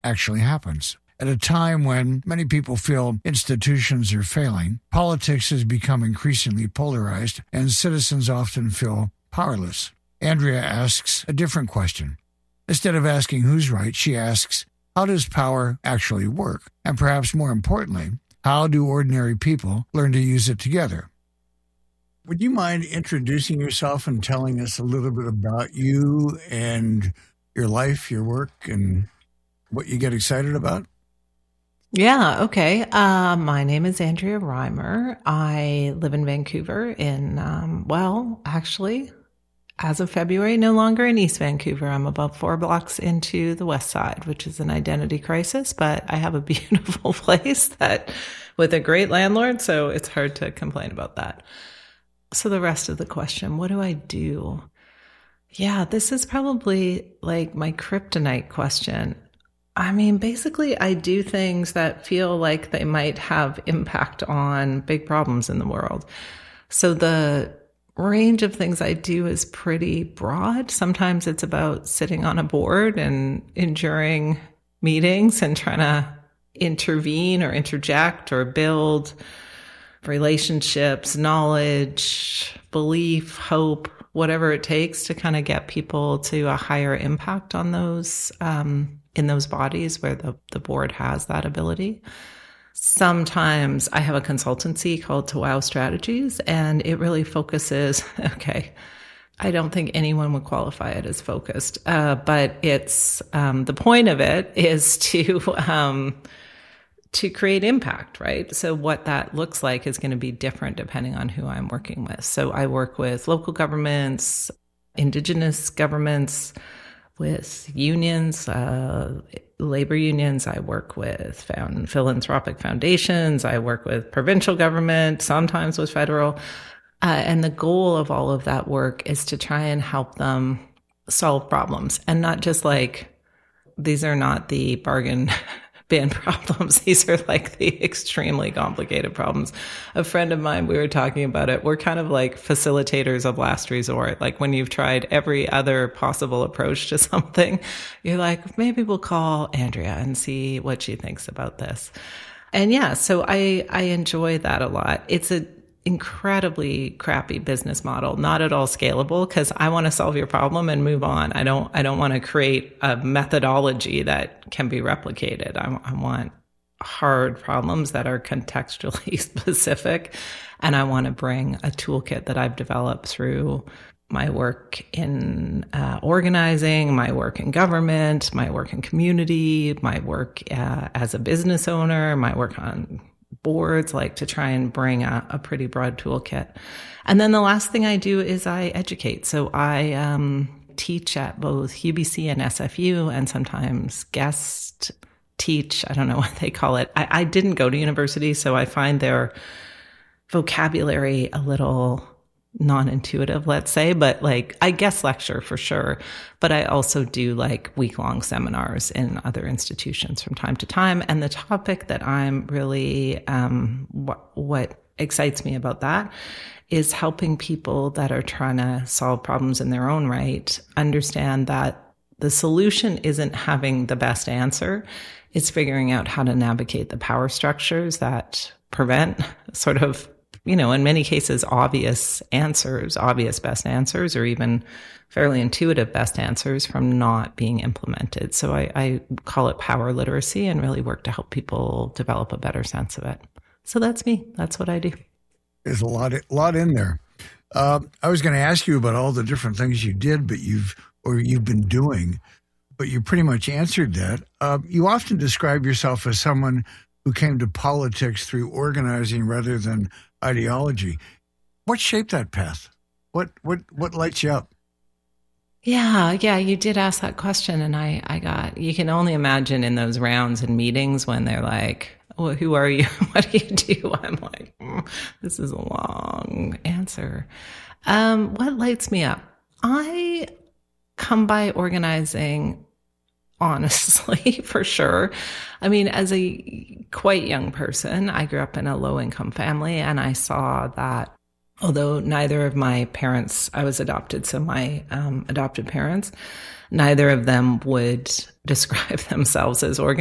actually happens. At a time when many people feel institutions are failing, politics has become increasingly polarized, and citizens often feel powerless. Andrea asks a different question. Instead of asking who's right, she asks, how does power actually work? And perhaps more importantly, how do ordinary people learn to use it together? Would you mind introducing yourself and telling us a little bit about you and your life, your work, and what you get excited about? Yeah, okay. My name is Andrea Reimer. I live in Vancouver actually, as of February, no longer in East Vancouver. I'm about 4 blocks into the West Side, which is an identity crisis, but I have a beautiful place with a great landlord, so it's hard to complain about that. So the rest of the question, what do I do? Yeah, this is probably like my kryptonite question. I mean, basically, I do things that feel like they might have impact on big problems in the world. So the range of things I do is pretty broad. Sometimes it's about sitting on a board and enduring meetings and trying to intervene or interject or build relationships, knowledge, belief, hope, whatever it takes to kind of get people to a higher impact on those in those bodies where the board has that ability. Sometimes I have a consultancy called To Wow Strategies, and it really focuses, I don't think anyone would qualify it as focused, but it's the point of it is to create impact, right? So what that looks like is going to be different depending on who I'm working with. So I work with local governments, Indigenous governments, with unions, labor unions. I work with philanthropic foundations. I work with provincial government, sometimes with federal. And the goal of all of that work is to try and help them solve problems. And not just like, these are not the bargain bin problems. These are like the extremely complicated problems. A friend of mine, we were talking about it. We're kind of like facilitators of last resort. Like when you've tried every other possible approach to something, you're like, maybe we'll call Andrea and see what she thinks about this. And yeah, so I enjoy that a lot. It's an incredibly crappy business model, not at all scalable, because I want to solve your problem and move on. I don't want to create a methodology that can be replicated. I want hard problems that are contextually specific, and I want to bring a toolkit that I've developed through my work in organizing, my work in government, my work in community, my work as a business owner, my work on boards, like to try and bring a pretty broad toolkit. And then the last thing I do is I educate. So I teach at both UBC and SFU, and sometimes guest teach. I don't know what they call it. I didn't go to university, so I find their vocabulary a little non-intuitive, let's say, but like I guest lecture for sure. But I also do like week-long seminars in other institutions from time to time. And the topic that I'm really, what excites me about that is helping people that are trying to solve problems in their own right understand that the solution isn't having the best answer. It's figuring out how to navigate the power structures that prevent sort of, in many cases, obvious best answers, or even fairly intuitive best answers from not being implemented. So I call it power literacy and really work to help people develop a better sense of it. So that's me. That's what I do. There's a lot in there. I was going to ask you about all the different things you did, but you've been doing, but you pretty much answered that. You often describe yourself as someone who came to politics through organizing rather than ideology. What shaped that path? What lights you up? Yeah, you did ask that question, and you can only imagine in those rounds and meetings when they're like, well, who are you? What do you do? I'm like, this is a long answer. What lights me up? I come by organizing honestly, for sure. I mean, as a quite young person, I grew up in a low-income family, and I saw that although neither of my parents, I was adopted, so my adopted parents, neither of them would describe themselves as organized.